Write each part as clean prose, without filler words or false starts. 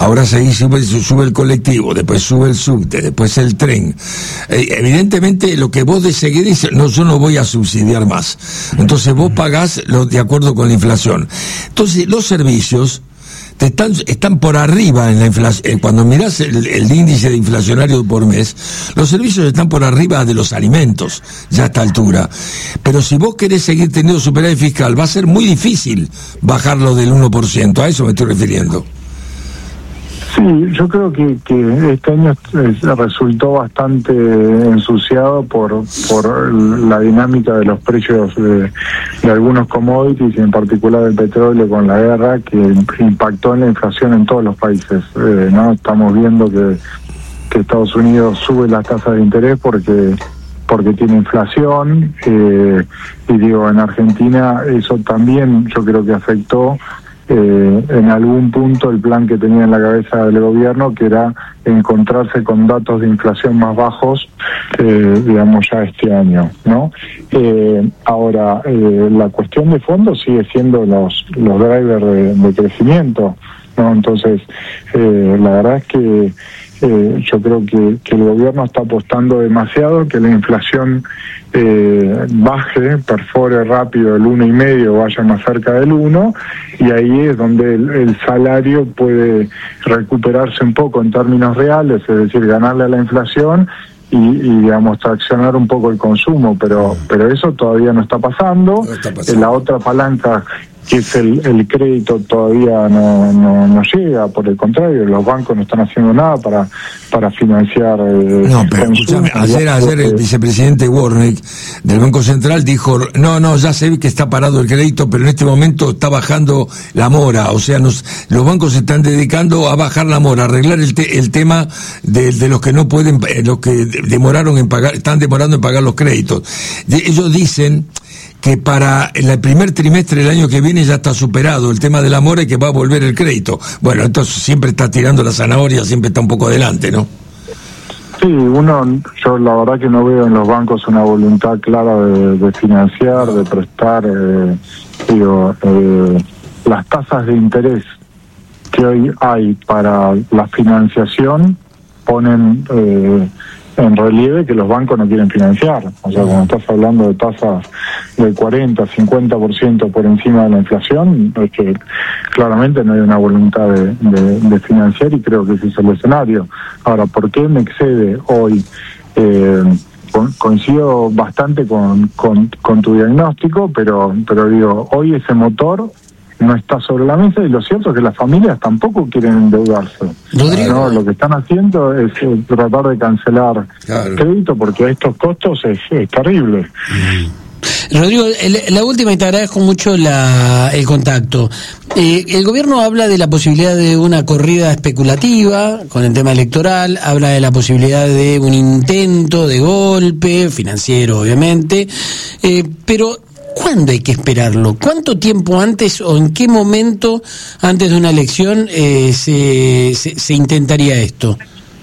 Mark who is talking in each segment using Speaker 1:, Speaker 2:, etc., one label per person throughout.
Speaker 1: ahora sube el colectivo, después sube el subte, después el tren. Evidentemente lo que vos de seguir dices, no, yo no voy a subsidiar más. Entonces vos pagás de acuerdo con la inflación. Entonces los servicios están por arriba en la inflación. Cuando mirás el índice de inflacionario por mes, los servicios están por arriba de los alimentos ya a esta altura. Pero si vos querés seguir teniendo superávit fiscal, va a ser muy difícil bajarlo del 1%, a eso me estoy refiriendo.
Speaker 2: Sí, yo creo que este año resultó bastante ensuciado por la dinámica de los precios de algunos commodities, y en particular el petróleo con la guerra, que impactó en la inflación en todos los países. ¿No? Estamos viendo que Estados Unidos sube las tasas de interés porque tiene inflación, y digo, en Argentina eso también yo creo que afectó en algún punto el plan que tenía en la cabeza del gobierno, que era encontrarse con datos de inflación más bajos, digamos, ya este año, ¿no? Ahora, la cuestión de fondo sigue siendo los drivers de crecimiento, ¿no? Entonces, la verdad es que yo creo que el gobierno está apostando demasiado, que la inflación baje, perfore rápido el 1,5, vaya más cerca del 1, y ahí es donde el salario puede recuperarse un poco en términos reales, es decir, ganarle a la inflación y digamos, traccionar un poco el consumo, pero eso todavía no está pasando. La otra palanca, que es el crédito, todavía no llega. Por el contrario, los bancos no están haciendo nada para financiar
Speaker 1: no, pero escúchame, ayer el vicepresidente Warnick del Banco Central dijo, no, ya se ve que está parado el crédito, pero en este momento está bajando la mora. O sea, los bancos se están dedicando a bajar la mora, a arreglar el tema de los que no pueden, los que demoraron en pagar, están demorando en pagar los créditos. Ellos dicen que para el primer trimestre del año que viene ya está superado el tema de la mora y que va a volver el crédito. Bueno, entonces siempre está tirando la zanahoria, siempre está un poco adelante, ¿no?
Speaker 2: Sí, yo la verdad que no veo en los bancos una voluntad clara de financiar, de prestar. Las tasas de interés que hoy hay para la financiación ponen en relieve que los bancos no quieren financiar. O sea, cuando estás hablando de tasas del 40, 50% por encima de la inflación, es que claramente no hay una voluntad de financiar, y creo que ese es el escenario. Ahora, ¿por qué me excede hoy? Coincido bastante con tu diagnóstico, pero digo, hoy ese motor no está sobre la mesa, y lo cierto es que las familias tampoco quieren endeudarse.
Speaker 3: Rodrigo,
Speaker 2: ¿no? Lo que están haciendo es tratar de cancelar crédito, porque a estos costos es terrible.
Speaker 3: Rodrigo, la última, y te agradezco mucho el contacto. El gobierno habla de la posibilidad de una corrida especulativa con el tema electoral, habla de la posibilidad de un intento de golpe financiero, obviamente, pero ¿cuándo hay que esperarlo? ¿Cuánto tiempo antes o en qué momento antes de una elección se intentaría esto?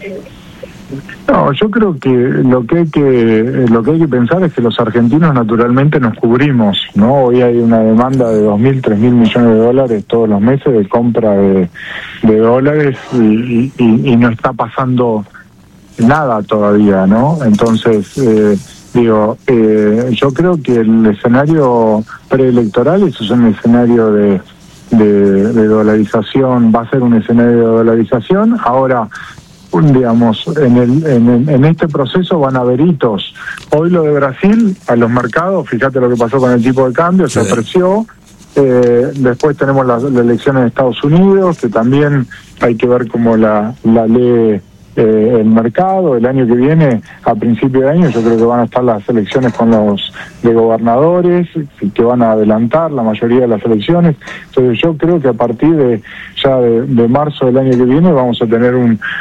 Speaker 2: No, yo creo que lo que hay que pensar es que los argentinos naturalmente nos cubrimos, ¿no? Hoy hay una demanda de 2.000, 3.000 millones de dólares todos los meses de compra de dólares, y no está pasando nada todavía, ¿no? Entonces, yo creo que el escenario preelectoral es un escenario de dolarización, va a ser un escenario de dolarización. Ahora, digamos, en este proceso van a haber hitos. Hoy lo de Brasil, a los mercados, fíjate lo que pasó con el tipo de cambio, se apreció. Después tenemos las elecciones de Estados Unidos, que también hay que ver cómo la ley el mercado. El año que viene, a principio de año, yo creo que van a estar las elecciones con los de gobernadores, que van a adelantar la mayoría de las elecciones. Entonces yo creo que a partir de marzo del año que viene vamos a tener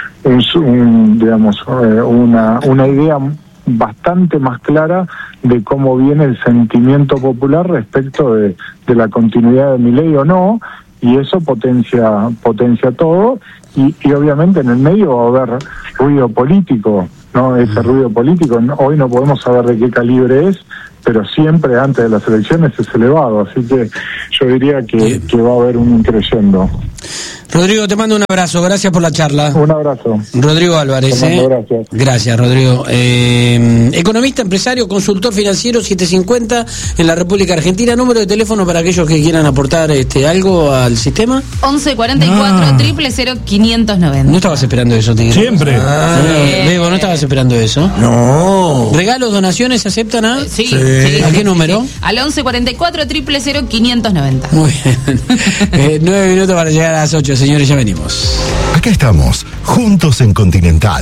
Speaker 2: una idea bastante más clara de cómo viene el sentimiento popular respecto de la continuidad de Milei o no, y eso potencia todo, y obviamente en el medio va a haber ruido político, ¿no? Ese ruido político hoy no podemos saber de qué calibre es, pero siempre antes de las elecciones es elevado, así que yo diría que va a haber un increciendo.
Speaker 3: Rodrigo, te mando un abrazo, gracias por la charla.
Speaker 2: Un abrazo.
Speaker 3: Rodrigo Álvarez.
Speaker 2: Gracias.
Speaker 3: Gracias, Rodrigo. Economista, empresario, consultor financiero, 750 en la República Argentina. Número de teléfono para aquellos que quieran aportar algo al sistema.
Speaker 4: 1144 590.
Speaker 3: No estabas esperando eso, Tigre.
Speaker 5: Siempre.
Speaker 3: Bebo, ¿no estabas esperando eso?
Speaker 1: No.
Speaker 3: ¿Regalos, donaciones se aceptan?
Speaker 4: Sí.
Speaker 3: ¿A qué número?
Speaker 4: Al 1144 590.
Speaker 3: Muy bien. 9 minutos para llegar a las 8, señores, ya venimos.
Speaker 6: Acá estamos, juntos en Continental.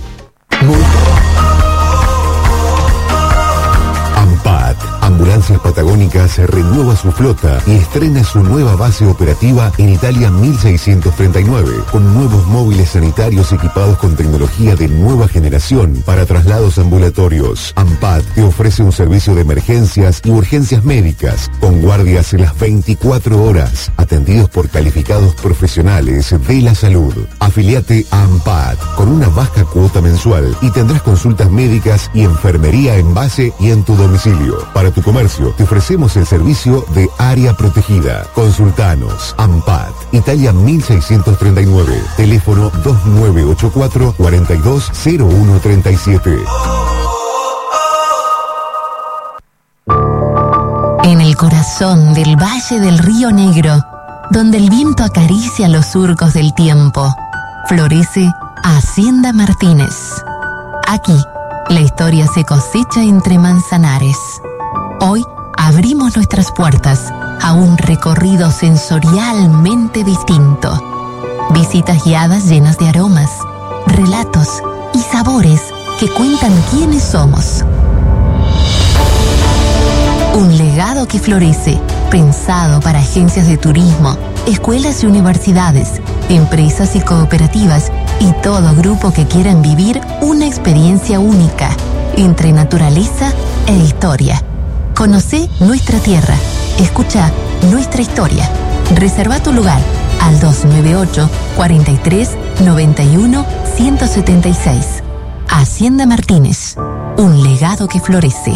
Speaker 6: AMPAT, Ambulancias Patagónicas, renueva su flota y estrena su nueva base operativa en Italia 1639, con nuevos móviles sanitarios equipados con tecnología de nueva generación para traslados ambulatorios. AMPAT te ofrece un servicio de emergencias y urgencias médicas, con guardias las 24 horas, atendidos por calificados profesionales de la salud. Afiliate a AMPAT con una baja cuota mensual y tendrás consultas médicas y enfermería en base y en tu domicilio. Para tu comercio, te ofrecemos el servicio de área protegida. Consultanos. AMPAT, Italia 1639, teléfono 2984 420137.
Speaker 7: En el corazón del Valle del Río Negro, donde el viento acaricia los surcos del tiempo, florece Hacienda Martínez. Aquí, la historia se cosecha entre manzanares. Hoy abrimos nuestras puertas a un recorrido sensorialmente distinto. Visitas guiadas llenas de aromas, relatos y sabores que cuentan quiénes somos. Un legado que florece, pensado para agencias de turismo, escuelas y universidades, empresas y cooperativas y todo grupo que quieran vivir una experiencia única entre naturaleza e historia. Conocé nuestra tierra, escucha nuestra historia. Reserva tu lugar al 298 43 91 176. Hacienda Martínez, un legado que florece.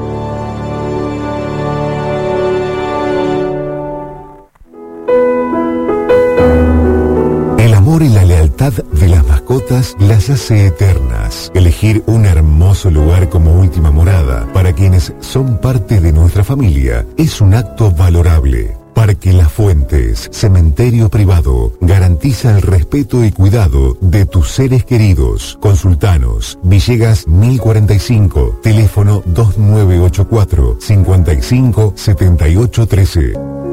Speaker 6: El amor y la lealtad de las mascotas las hace eternas. Elegir un hermoso lugar como última morada para quienes son parte de nuestra familia es un acto valorable. Parque Las Fuentes, cementerio privado, garantiza el respeto y cuidado de tus seres queridos. Consultanos, Villegas 1045, teléfono 2984 55 78 13.